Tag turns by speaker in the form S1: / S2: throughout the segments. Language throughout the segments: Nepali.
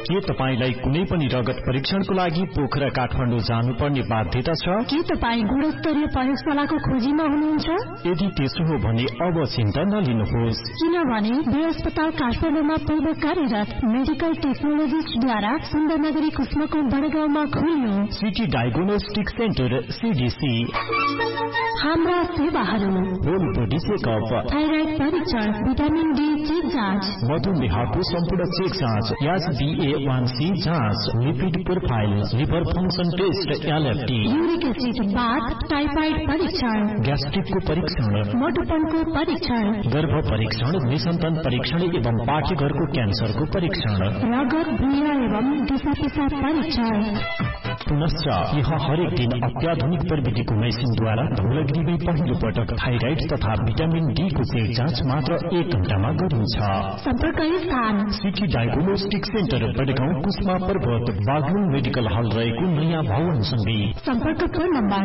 S1: के तपाईलाई कुनै पनि रगत परीक्षणको लागि पोखरा काठमाडौँ जानुपर्ने बाध्यता छ?
S2: के तपाई गुणस्तरीय प्रयोगशालाको खोजीमा हुनुहुन्छ?
S1: यदि त्यसो हो भने अब चिन्ता नलिनुहोस्,
S2: किनभने बे अस्पताल काठमाडौँमा पूर्व कार्यरत मेडिकल टेक्नोलोजिस्टद्वारा सुन्दरनगरी कुस्मको बडगाउँमा खुल्यो
S1: सिटी डायग्नोस्टिक सेन्टर सीडीसी।
S2: हाम्रा सेवाहरू
S1: होल बडी चेकअप,
S2: थाइराइड परीक्षण, भिटामिन डी चेक जाँच,
S1: मधुमेहको सम्पूर्ण चेक जाँच, HbA1c जाँच, lipid profile, liver function test, LFT,
S2: uric acid बाथ, टाइफाइड परीक्षण,
S1: ग्यास्ट्रिकको परीक्षण,
S2: मोटोपनको परीक्षण,
S1: गर्भ परीक्षण, निसन्तान परीक्षण एवं पाठेघरको क्यान्सरको परीक्षण,
S2: रगत भुँडा एवं दिशा पिसाब परीक्षण।
S1: पुनश्च यहाँ हरेक दिन अत्याधुनिक प्रविधिको मेसिनद्वारा धौलागिरीमै पहिलो पटक थाइराइड तथा भिटामिन डी को चेक जाँच मात्र 1 घण्टामा गरिन्छ।
S2: सम्पर्क स्थान
S1: सिटी डायग्नोस्टिक सेन्टर, बडगाउँ, कुस्मा पर्वत, बागलुङ मेडिकल हल रहेको नयाँ भवनसँगै।
S2: सम्पर्क phone number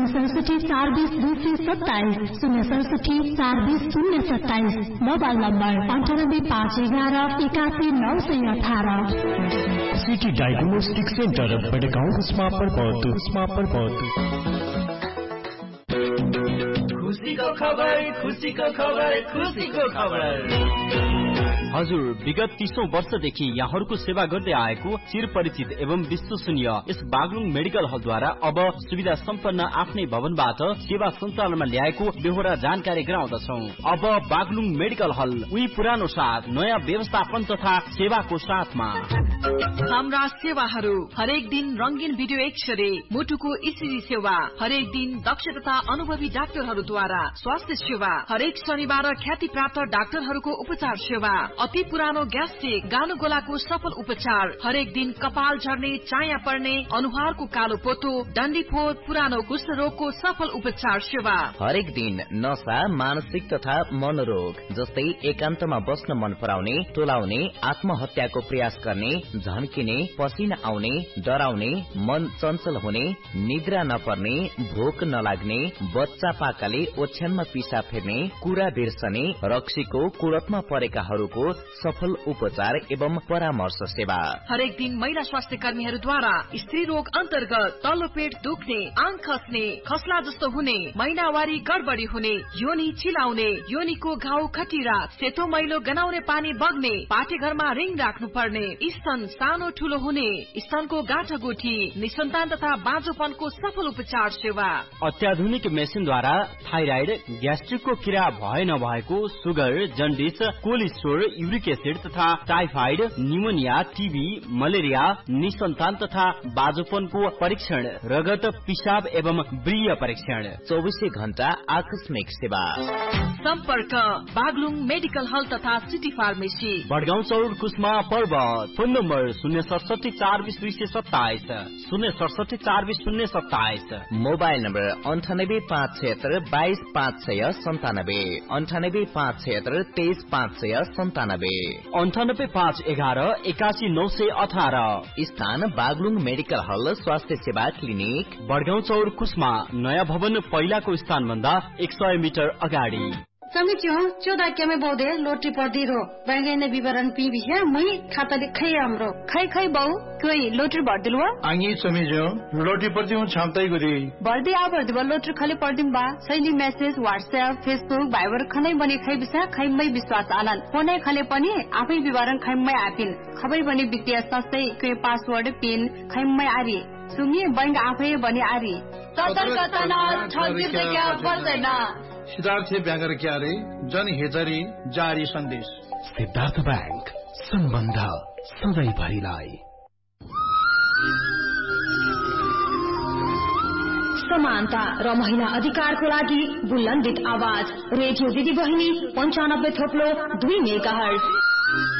S2: 0674227, 0674227, mobile number 9851181918।
S1: City diagnostic centre, बडगाउँ, Kusma पर्वत।
S3: खुसीको खबर।
S4: हजुर, विगत 30औं वर्षदेखि यहाँहरूको सेवा गर्दै आएको चिरपरिचित एवं विश्वसनीय यस बागलुङ मेडिकल हलद्वारा अब सुविधा सम्पन्न आफ्नै भवनबाट सेवा सञ्चालनमा ल्याएको बेहोरा जानकारी गराउँदछौ। अब बागलुङ मेडिकल हल उही पुरानो साथ नयाँ व्यवस्थापन तथा सेवाको साथमा।
S5: हाम्रा सेवाहरू हरेक दिन रंगीन भिडियो एक्सरे, मुटुको इसिजी सेवा, हरेक दिन दक्ष तथा अनुभवी डाक्टरहरूद्वारा स्वास्थ्य सेवा, हरेक शनिबार ख्याति प्राप्त डाक्टरहरूको उपचार सेवा, अति पुरानो ग्यास्ट्रिक, गानो गोलाको सफल उपचार, हरेक दिन कपाल झर्ने, चाया पर्ने, अनुहारको कालो पोतो, डन्डीफोर, पुरानो कुष्ठ रोगको सफल उपचार सेवा,
S6: हरेक दिन नशा, मानसिक तथा मनोरोग जस्तै एकान्तमा बस्न मन पराउने, टोलाउने, आत्महत्याको प्रयास गर्ने, झन्किने, पसिना आउने, डराउने, मन चञ्चल हुने, निद्रा नपर्ने, भोक नलाग्ने, बच्चा पाकाले ओछ्यानमा पिसा फेर्ने, कुरा बिर्सने, रक्सीको कुडतमा परेकाहरूको सफल उपचार एवं परामर्श सेवा,
S5: हरेक दिन महिला स्वास्थ्य कर्मीहरूद्वारा स्त्री रोग अन्तर्गत तल्लो पेट दुख्ने, आङ खस्ने, खस्ला जस्तो हुने, महिनावारी गडबडी हुने, योनी चिलाउने, योनीको घाउ खटिरा, सेतो मैलो गनाउने पानी बग्ने, पाठेघरमा रिङ राख्नु पर्ने, स्तन सानो ठूलो हुने, स्तनको गाँठागुठी, निसन्तान तथा बाँझोपनको सफल उपचार सेवा,
S4: अत्याधुनिक मेसिनद्वारा थाइराइड, ग्यास्ट्रिकको किरा भए नभएको, sugar, jaundice, cholesterol, uric acid तथा टाइफाइड, न्युमोनिया, टीबी, मलेरिया, निसन्तान तथा बाँझोपनको परीक्षण, रगत, पिसाब एवं व्रीय परीक्षण,
S6: 24 घण्टा आकस्मिक सेवा।
S5: सम्पर्क बागलुङ मेडिकल हल तथा सिटी फार्मेसी,
S4: बडगाउँ चौर, कुस्मा पर्वत। Phone number 067420227, 067420027,
S6: mobile number 9857622597, 9857235597,
S4: 9851181918।
S6: स्थान बागलुङ मेडिकल हल स्वास्थ्य सेवा क्लिनिक,
S4: बडगाउँ चौर, कुस्मा। नयाँ भवन पहिलाको स्थान भन्दा 100 मिटर अगाडि।
S7: समितियों 14 के में बोधे लोटरी पर्दी रो बैंगे ने विवरण पी भी है मई खाता लिखे हमरो खै बहु कोई लोटरी भर दिलवा
S8: आंगी समितियों लोटरी पर्दी हूं छामताई गरी
S7: भर्दी आ भर्दी बा लोटरी खाली पर्दी बा सैली मेसेज व्हाट्सएप फेसबुक भाइबर खनै बनी खै बिसा खै मै विश्वास आनन फोनै खाले पनि आफै विवरण खै मै आपिन खबै बनी वित्तीय संस्थै के पासवर्ड पिन खै मै आरी सुमी बैंक आफै बनी आरी सतर्कता न ठगी क्या पर्दैन।
S8: सिद्धार्थ ब्याङ्क क्यारे जनहितरी जारी सन्देश।
S1: सिद्धार्थ ब्याङ्क, सम्बन्ध सधैँभरिलाई।
S2: समानता र महिला अधिकारको लागि बुलन्दित आवाज रेडियो दिदी बहिनी 95.2 मेगाहर्ज।